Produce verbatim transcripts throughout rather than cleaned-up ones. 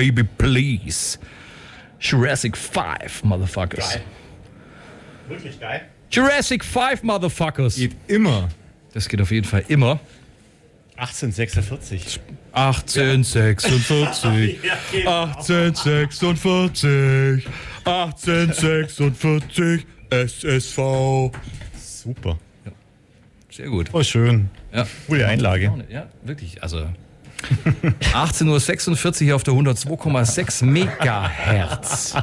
baby, please. Jurassic five, Motherfuckers. Geil. Wirklich geil. Jurassic five, Motherfuckers. Geht immer. Das geht auf jeden Fall immer. achtzehnhundertsechsundvierzig. achtzehnhundertsechsundvierzig. Ja, genau. achtzehnhundertsechsundvierzig. achtzehnhundertsechsundvierzig. S S V. Super. Sehr gut. Oh, schön. Ja. Coole Einlage. Ja, wirklich. Also achtzehn Uhr sechsundvierzig auf der hundertzwei Komma sechs Megahertz.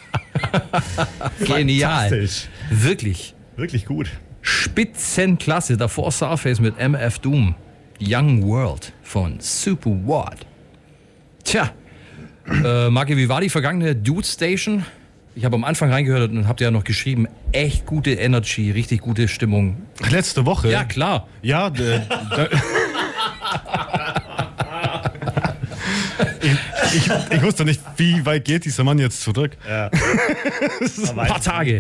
Genial. Fantastisch. Wirklich. Wirklich gut. Spitzenklasse. Davor Starface mit M F Doom. Young World von Super Ward. Tja, äh, Marke, wie war die vergangene Dude Station? Ich habe am Anfang reingehört und habt ihr ja noch geschrieben, echt gute Energy, richtig gute Stimmung. Letzte Woche. Ja, klar. Ja, äh, da, ich, ich, ich wusste nicht, wie weit geht dieser Mann jetzt zurück. Ja. Ein paar Tage.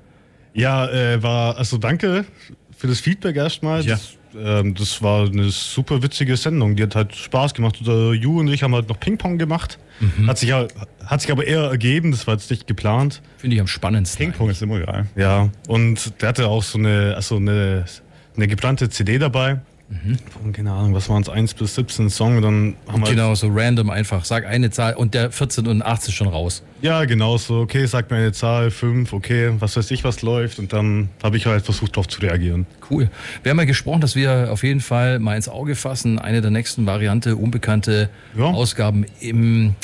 Ja, äh, war, also danke für das Feedback erstmal. Ja. Das, ähm, das war eine super witzige Sendung. Die hat halt Spaß gemacht. Der Ju und ich haben halt noch Ping-Pong gemacht. Mhm. Hat sich ja, hat sich aber eher ergeben, das war jetzt nicht geplant. Finde ich am spannendsten. Ping-Pong ist immer geil. Ja, und der hatte auch so eine, also eine, eine gebrannte C D dabei. Mhm. Von, keine Ahnung, was waren es, eins bis siebzehn Song. Und dann haben wir Genau, so random einfach. Sag eine Zahl und der vierzehn und achtzig schon raus. Ja, genau so. Okay, sag mir eine Zahl, fünf, okay, was weiß ich, was läuft. Und dann habe ich halt versucht, darauf zu reagieren. Cool. Wir haben ja gesprochen, dass wir auf jeden Fall mal ins Auge fassen. Eine der nächsten Variante, unbekannte Ja. Ausgaben im,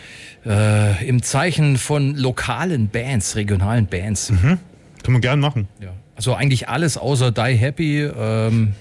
äh, im Zeichen von lokalen Bands, regionalen Bands. Mhm. Können wir gern machen. Ja. Also eigentlich alles außer Die Happy. Ähm,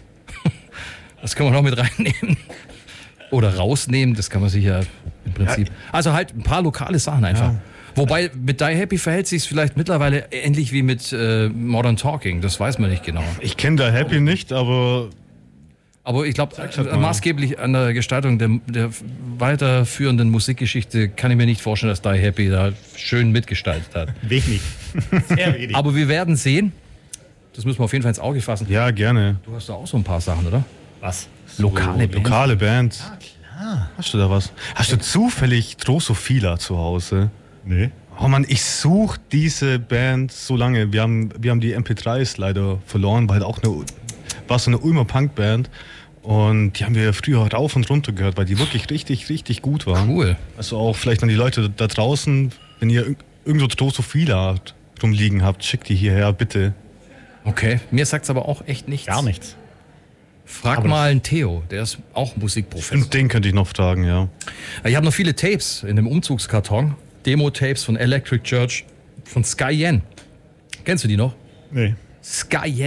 das können wir noch mit reinnehmen. Oder rausnehmen, das kann man sich ja im Prinzip. Also halt ein paar lokale Sachen einfach. Ja. Wobei mit Die Happy verhält sich es vielleicht mittlerweile ähnlich wie mit äh, Modern Talking. Das weiß man nicht genau. Ich kenne da Happy nicht, aber Aber ich glaube, halt mal. maßgeblich an der Gestaltung der, der weiterführenden Musikgeschichte kann ich mir nicht vorstellen, dass Die Happy da schön mitgestaltet hat. Wenig. Sehr wenig. Aber wir werden sehen. Das müssen wir auf jeden Fall ins Auge fassen. ja, gerne. Du hast da auch so ein paar Sachen, oder? Was? Lokale Bands. Lokale Bands. Ja, klar. Hast du da was? Hast du zufällig Drosophila zu Hause? Nee. Oh Mann, ich suche diese Band so lange. Wir haben, wir haben die M P dreis leider verloren, weil auch eine, war so eine Ulmer Punkband. Und die haben wir früher rauf und runter gehört, weil die wirklich richtig, richtig gut waren. Cool. Also auch vielleicht an die Leute da draußen, wenn ihr irg- irgendwo Drosophila rumliegen habt, schickt die hierher, bitte. Okay. Mir sagt's aber auch echt nichts. Gar nichts. Frag Aber mal einen Theo, der ist auch Musikprofessor. Und den könnte ich noch fragen, ja. Ich habe noch viele Tapes in dem Umzugskarton. Demo-Tapes von Electric Church, von Sky Yen. Kennst du die noch? Nee. Sky Yen.